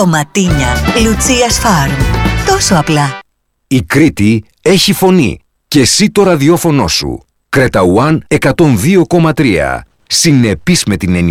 Ντοματίνια Λουτσίας Φάρμ. Τόσο απλά. Η Κρήτη έχει φωνή. Και εσύ το ραδιόφωνο σου. Κρέτα One 102,3. Συνεπής με την ενημέρωση.